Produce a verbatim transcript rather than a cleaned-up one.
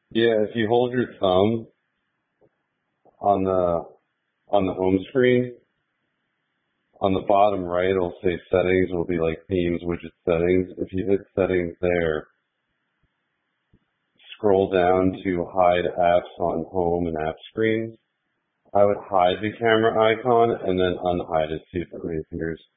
Yeah, if you hold your thumb on the on the home screen, on the bottom right, it'll say settings. It'll be like themes, widget settings. If you hit settings there, scroll down to hide apps on home and app screens. I would hide the camera icon and then unhide it, see if it reappears.